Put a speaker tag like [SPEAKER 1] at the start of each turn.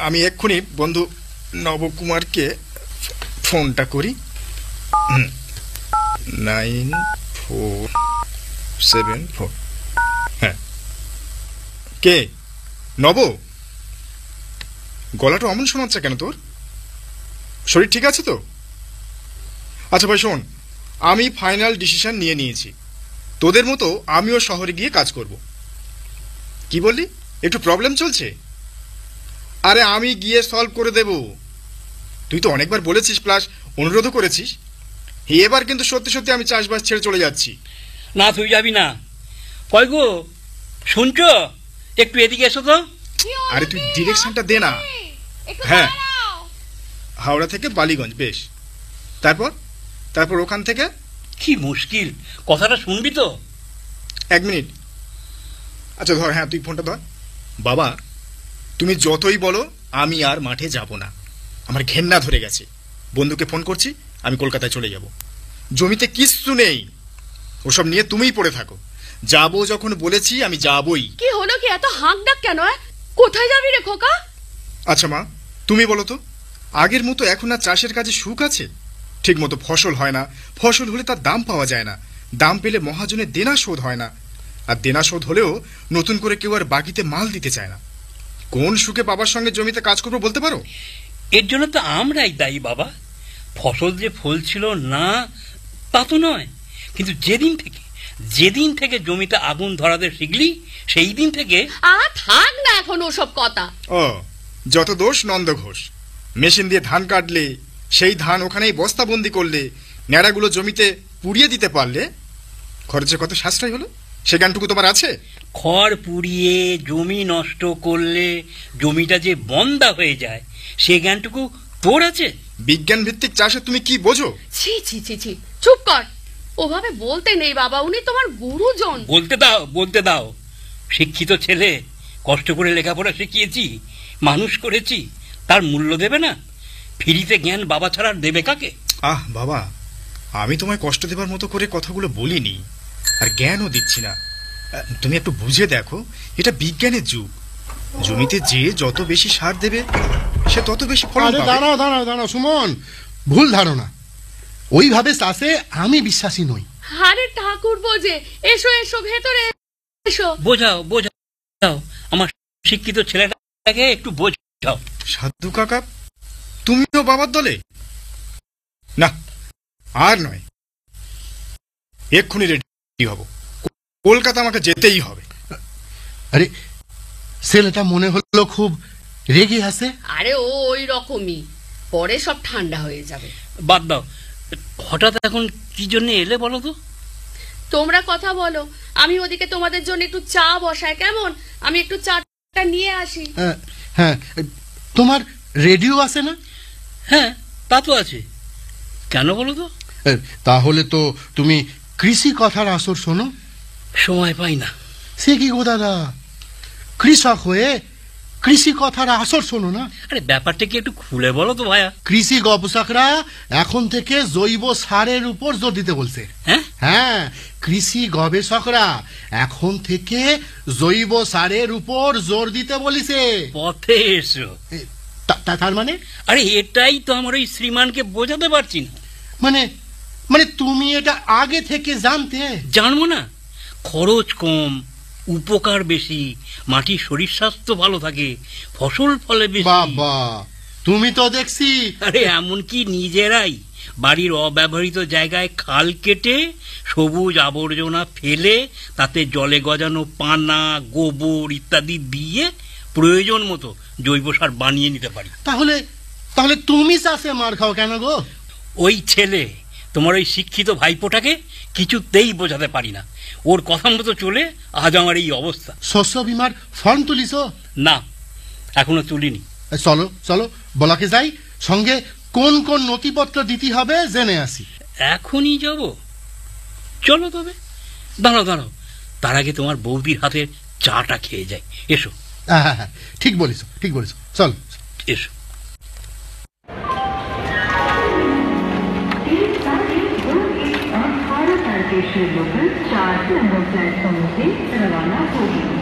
[SPEAKER 1] আমি এক্ষুনি বন্ধু নবকুমারকে ফোনটা করি। 9474। হ্যাঁ, কে? নব? গলাটা অমন শোনাচ্ছে কেন তোর? শরীর ঠিক আছে তো? আচ্ছা ভাই শোন, আমি ফাইনাল ডিসিশন নিয়ে নিয়েছি। তোদের মতো আমিও শহরে গিয়ে কাজ করব। কি বললি? একটু প্রবলেম চলছে? আরে আমি গিয়ে সলভ করে দেব। তুই তো অনেকবার বলেছিস, প্লাস অনুরোধও করেছিস। এবার কিন্তু সত্যি সত্যি আমি চাষবাস ছেড়ে চলে যাচ্ছি।
[SPEAKER 2] না, তুই যাবি না। কই গো, শুনছো? একটু এদিকে এসো তো।
[SPEAKER 1] আরে তুই ডিরেকশনটা দে না। হ্যাঁ, হাওড়া থেকে বালিগঞ্জ। বেশ, তারপর তারপর ওখান থেকে?
[SPEAKER 2] কি মুশকিল, কথাটা শুনবি তো?
[SPEAKER 1] 1 মিনিট। আচ্ছা ধর, হ্যাঁ তুই ফোনটা ধর। বাবা, তুমি যতই বলো আমি আর মাঠে যাব না। আমার ঘেন্না ধরে গেছে। বন্ধুকে ফোন করছি, আমি কলকাতায় চলে যাব। জমিতে কিচ্ছু নেই, ওসব নিয়ে তুমিই পড়ে থাকো। যাবো যখন বলেছি আমি যাবই।
[SPEAKER 3] কি হলো কি, এত হাঁক ডাক কেন? কোথায় যাবি রে খোকা?
[SPEAKER 1] আচ্ছা মা, তুমি বলো তো, আগের মতো এখন আর চাষের কাজে সুখ আছে? ঠিক মতো ফসল হয় না, ফসল হলে তার দাম পাওয়া যায় না, দাম পেলে মহাজনের দেনা শোধ হয় না, আর দেনা শোধ হলেও নতুন করে কেউ আর বাকিতে মাল দিতে চায় না। কোন সুখে বাবার সঙ্গে জমিতে কাজ করবো বলতে পারো?
[SPEAKER 2] এর জন্য তো আমরাই দায়ী বাবা। ফসল যে ফলছিল না তা তো নয়, কিন্তু যেদিন থেকে জমিতে আগুন ধরাতে শিখলি সেই দিন থেকে।
[SPEAKER 3] থাক না এখন ওসব কথা।
[SPEAKER 1] ও, যত দোষ নন্দ ঘোষ। মেশিন দিয়ে ধান কাটলে, সেই ধান ওখানেই বস্তাবন্দি করলে, ন্যাড়াগুলো জমিতে পুড়িয়ে দিতে পারলে, খরচে কত সাশ্রয় হলো সে জ্ঞানটুকু তোমার আছে?
[SPEAKER 2] খড় পুড়িয়ে জমি নষ্ট করলে জমিটা যে বন্ধা হয়ে যায় সে জ্ঞানটুকু তোর আছে?
[SPEAKER 1] বিজ্ঞান ভিত্তিক চাষে তুমি কি বোঝো?
[SPEAKER 3] ছি ছি ছি ছি, চুপ কর। ওভাবে বলতে নেই বাবা, উনি তোমার গুরুজন।
[SPEAKER 2] বলতে দাও। শিক্ষিত ছেলে, কষ্ট করে লেখাপড়া শিখিয়েছি, মানুষ করেছি, তার মূল্য দেবে না? ফ্রিতে জ্ঞান বাবা ছাড়া দেবে কাকে?
[SPEAKER 1] বাবা, আমি তোমায় কষ্ট দেবার মতো করে কথাগুলো বলিনি, আর জ্ঞানও দিচ্ছি না। তুমি একটু বুঝে দেখো, এটা বিজ্ঞানের যুগ। জমিতে যে যত বেশি সার দেবে সে তত বেশি ফলন পাবে।
[SPEAKER 4] দাঁড়াও সুমন, ভুল ধারণা। ওইভাবে চাষে আমি বিশ্বাসী নই।
[SPEAKER 3] আরে ঠাকুর বোঝে, এসো এসো ভেতরে এসো।
[SPEAKER 2] বোঝাও আমার শিক্ষিত ছেলেটাকে একটু বোঝাও।
[SPEAKER 1] সাধু কাকা, তুমিও বাবার দলে? না, আর নয়। এক্ষুনি রেডি হব, কলকাতা আমাকে যেতেই হবে।
[SPEAKER 4] আরে ছেলেটা মনে হলো খুব রেগে আছে।
[SPEAKER 3] আরে ওই রকমই, পরে সব ঠান্ডা হয়ে যাবে।
[SPEAKER 2] বাদ দাও, হঠাৎ এখন কি জন্য এলে বলো তো?
[SPEAKER 3] তোমরা কথা বলো, আমি ওদিকে তোমাদের জন্য একটু চা বসাই, কেমন? আমি একটু চাটা নিয়ে আসি।
[SPEAKER 4] হ্যাঁ, তোমার রেডিও আছে না?
[SPEAKER 2] হ্যাঁ, তা তো আছে। কেন বলো তো?
[SPEAKER 4] তাহলে তো তুমি কৃষি কথার আসর শোনো।
[SPEAKER 2] সময় পাই না।
[SPEAKER 4] সে কি গো দাদা, কৃষক হয়ে কৃষি কথার আসর শোনো না?
[SPEAKER 2] আরে ব্যাপারটা কি একটু খুলে বলো তো ভাইয়া।
[SPEAKER 4] কৃষি গবেষকরা এখন থেকে জৈব সারের উপর জোর দিতে বলছে। হ্যাঁ, কৃষি গবেষকরা এখন থেকে জৈব সারের উপর জোর দিতে বলিছে।
[SPEAKER 2] পথে এসো।
[SPEAKER 4] তার মানে?
[SPEAKER 2] আরে এটাই তো আমার ওই শ্রীমানকে বোঝাতে পারছি না।
[SPEAKER 4] মানে তুমি এটা আগে থেকে জানতে?
[SPEAKER 2] জানবো না? খরচ কম, উপকার বেশি, মাটির শরীর স্বাস্থ্য ভালো থাকে, ফসল ফলে বেশি।
[SPEAKER 4] বাবা, তুমি তো দেখছি।
[SPEAKER 2] আরে এমনকি নিজেরাই বাড়ির অব্যবহৃত জায়গায় খাল কেটে সবুজ আবর্জনা ফেলে তাতে জলে গজানো পানা, গোবর ইত্যাদি দিয়ে প্রয়োজন মতো জৈব সার বানিয়ে নিতে পারি।
[SPEAKER 4] তাহলে তুমি চাষে মার খাও কেন গো?
[SPEAKER 2] ওই ছেলে, তোমার ওই শিক্ষিত ভাইপোটাকে কিছুতেই বোঝাতে পারি না। ওর কথা মতো চলে আজ আমার এই অবস্থা।
[SPEAKER 4] শস্য বীমার ফর্ম তুলিস?
[SPEAKER 2] না, এখনো তুলিনি।
[SPEAKER 4] চলো বলাকে যাই, সঙ্গে কোন কোন নথিপত্র দিতে হবে জেনে আসি।
[SPEAKER 2] এখনই যাব? চলো তবে। দাঁড়াও, তার আগে তোমার বৌদির হাতের চাটা খেয়ে যাই। এসো।
[SPEAKER 4] হ্যাঁ, ঠিক বলিস। চল
[SPEAKER 2] এসো।
[SPEAKER 5] लोकल 4 नंबर प्लेटफॉर्म से रवाना होगी।